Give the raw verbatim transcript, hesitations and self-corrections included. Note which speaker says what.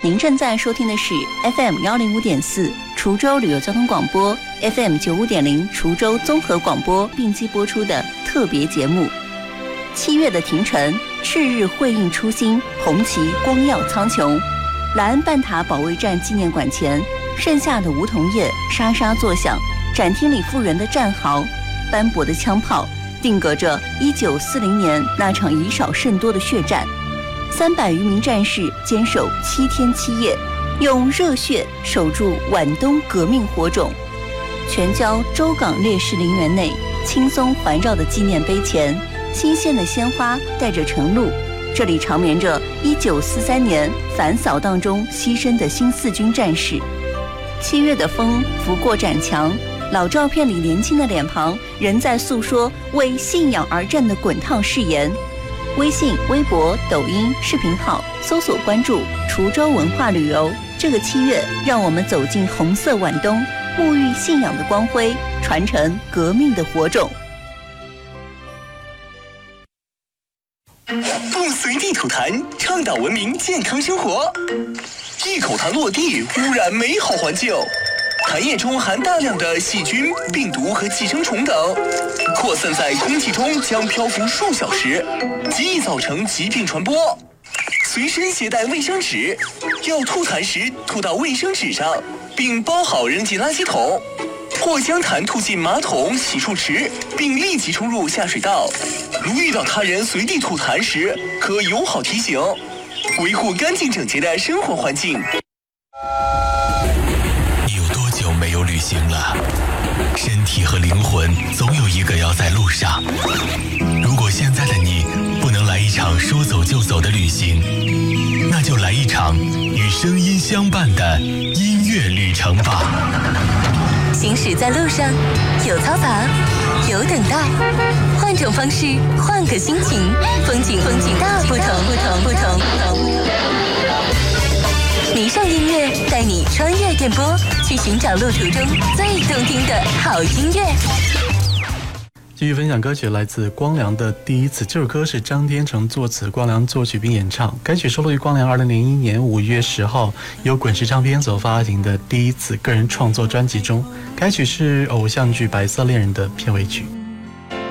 Speaker 1: 您正在收听的是 F M 一零五点四 滁州旅游交通广播 F M 九五点零 滁州综合广播并机播出的特别节目。七月的庭城，赤日辉映初心，红旗光耀苍穹。莱恩半塔保卫战纪念馆前，盛夏的梧桐叶沙沙作响，展厅里复原的战壕，斑驳的枪炮，定格着一九四零年那场以少胜多的血战。三百余名战士坚守七天七夜，用热血守住皖东革命火种。全郊州港烈士陵园内，青松环绕的纪念碑前，新鲜的鲜花带着晨露。这里长眠着一九四三年反扫荡中牺牲的新四军战士。七月的风拂过展墙，老照片里年轻的脸庞仍在诉说为信仰而战的滚烫誓言。微信、微博、抖音视频号搜索关注滁州文化旅游。这个七月，让我们走进红色皖东，沐浴信仰的光辉，传承革命的火种。
Speaker 2: 不随地吐痰，倡导文明健康生活。一口痰落地，污染美好环境。痰液中含大量的细菌、病毒和寄生虫等，扩散在空气中将漂浮数小时，极易造成疾病传播。随身携带卫生纸，要吐痰时吐到卫生纸上，并包好扔进垃圾桶，或将痰吐进马桶、洗漱池，并立即冲入下水道。如遇到他人随地吐痰时，可友好提醒，维护干净整洁的生活环境。
Speaker 3: 没有旅行了，身体和灵魂总有一个要在路上。如果现在的你不能来一场说走就走的旅行，那就来一场与声音相伴的音乐旅程吧。
Speaker 4: 行驶在路上，有嘈杂，有等待，换种方式，换个心情，风景风景大不同不同不同不同。迷上音乐，带你穿越电波，去寻找路途中最动听的好音乐。
Speaker 5: 继续分享歌曲，来自光良的《第一次》。这首歌是张天成作词，光良作曲并演唱。该曲收录于光良二零零一年五月十号由滚石唱片所发行的《第一次》个人创作专辑中。该曲是偶像剧《白色恋人》的片尾曲。